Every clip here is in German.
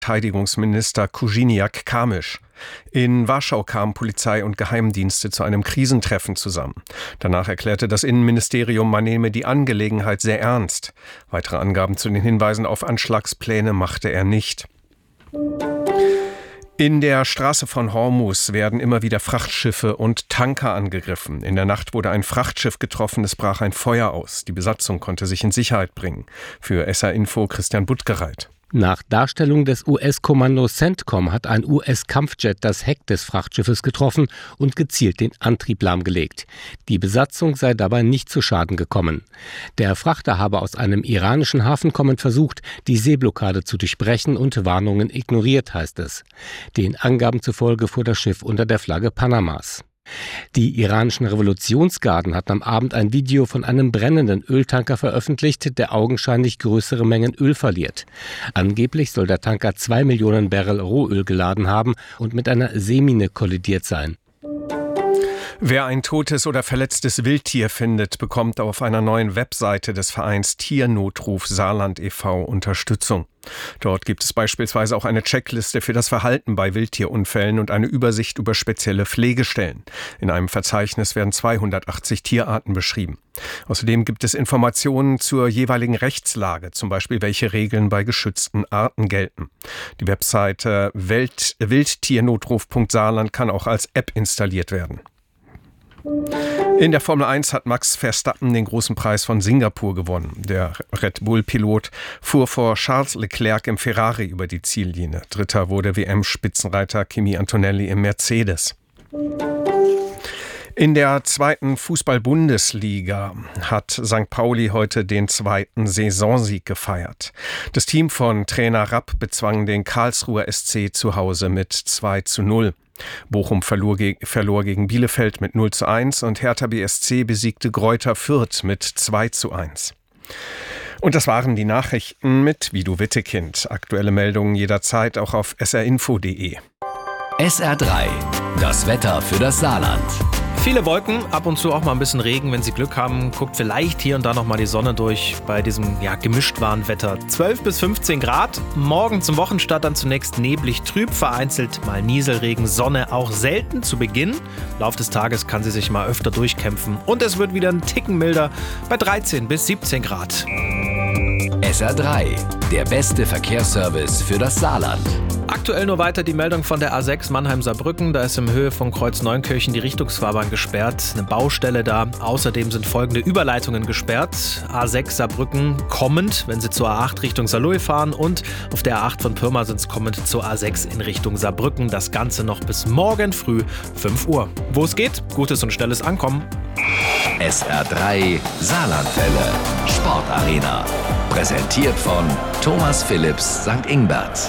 Verteidigungsminister Korzeniak-Kamysz. In Warschau kamen Polizei und Geheimdienste zu einem Krisentreffen zusammen. Danach erklärte das Innenministerium, man nehme die Angelegenheit sehr ernst. Weitere Angaben zu den Hinweisen auf Anschlagspläne machte er nicht. In der Straße von Hormuz werden immer wieder Frachtschiffe und Tanker angegriffen. In der Nacht wurde ein Frachtschiff getroffen, es brach ein Feuer aus. Die Besatzung konnte sich in Sicherheit bringen. Für SR Info Christian Buttgereit. Nach Darstellung des US-Kommandos CENTCOM hat ein US-Kampfjet das Heck des Frachtschiffes getroffen und gezielt den Antrieb lahmgelegt. Die Besatzung sei dabei nicht zu Schaden gekommen. Der Frachter habe aus einem iranischen Hafen kommend versucht, die Seeblockade zu durchbrechen und Warnungen ignoriert, heißt es. Den Angaben zufolge fuhr das Schiff unter der Flagge Panamas. Die iranischen Revolutionsgarden hatten am Abend ein Video von einem brennenden Öltanker veröffentlicht, der augenscheinlich größere Mengen Öl verliert. Angeblich soll der Tanker 2 Millionen Barrel Rohöl geladen haben und mit einer Seemine kollidiert sein. Wer ein totes oder verletztes Wildtier findet, bekommt auf einer neuen Webseite des Vereins Tiernotruf Saarland e.V. Unterstützung. Dort gibt es beispielsweise auch eine Checkliste für das Verhalten bei Wildtierunfällen und eine Übersicht über spezielle Pflegestellen. In einem Verzeichnis werden 280 Tierarten beschrieben. Außerdem gibt es Informationen zur jeweiligen Rechtslage, zum Beispiel welche Regeln bei geschützten Arten gelten. Die Webseite wildtiernotruf.saarland kann auch als App installiert werden. In der Formel 1 hat Max Verstappen den großen Preis von Singapur gewonnen. Der Red Bull-Pilot fuhr vor Charles Leclerc im Ferrari über die Ziellinie. Dritter wurde WM-Spitzenreiter Kimi Antonelli im Mercedes. In der zweiten Fußball-Bundesliga hat St. Pauli heute den zweiten Saisonsieg gefeiert. Das Team von Trainer Rapp bezwang den Karlsruher SC zu Hause mit 2:0. Bochum verlor gegen Bielefeld mit 0:1 und Hertha BSC besiegte Greuther Fürth mit 2:1. Und das waren die Nachrichten mit Vido Wittekind. Aktuelle Meldungen jederzeit auch auf srinfo.de. SR3, das Wetter für das Saarland. Viele Wolken, ab und zu auch mal ein bisschen Regen, wenn Sie Glück haben. Guckt vielleicht hier und da noch mal die Sonne durch bei diesem gemischt warmen Wetter. 12 bis 15 Grad. Morgen zum Wochenstart dann zunächst neblig trüb, vereinzelt mal Nieselregen, Sonne auch selten zu Beginn. Im Lauf des Tages kann sie sich mal öfter durchkämpfen. Und es wird wieder ein Ticken milder bei 13 bis 17 Grad. SR3, der beste Verkehrsservice für das Saarland. Aktuell nur weiter die Meldung von der A6 Mannheim-Saarbrücken. Da ist in Höhe von Kreuz Neunkirchen die Richtungsfahrbahn gesperrt. Eine Baustelle da. Außerdem sind folgende Überleitungen gesperrt. A6 Saarbrücken kommend, wenn Sie zur A8 Richtung Saarlouis fahren. Und auf der A8 von Pirmasens kommend zur A6 in Richtung Saarbrücken. Das Ganze noch bis morgen früh 5 Uhr. Wo es geht, gutes und schnelles Ankommen. SR3 Saarlandwelle. Sportarena. Präsentiert von Thomas Philips St. Ingbert.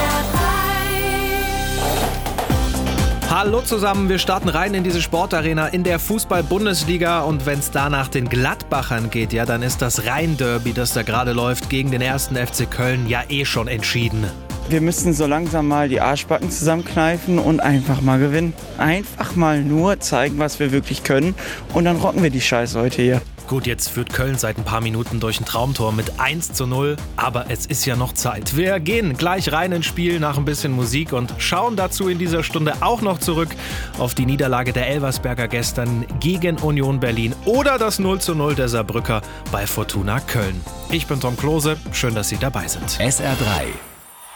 Hallo zusammen, wir starten rein in diese Sportarena in der Fußball-Bundesliga und wenn es danach den Gladbachern geht, dann ist das Rhein-Derby, das da gerade läuft, gegen den 1. FC Köln schon entschieden. Wir müssen so langsam mal die Arschbacken zusammenkneifen und einfach mal gewinnen. Einfach mal nur zeigen, was wir wirklich können und dann rocken wir die Scheiße heute hier. Gut, jetzt führt Köln seit ein paar Minuten durch ein Traumtor mit 1:0, aber es ist ja noch Zeit. Wir gehen gleich rein ins Spiel nach ein bisschen Musik und schauen dazu in dieser Stunde auch noch zurück auf die Niederlage der Elversberger gestern gegen Union Berlin oder das 0:0 der Saarbrücker bei Fortuna Köln. Ich bin Tom Klose, schön, dass Sie dabei sind. SR3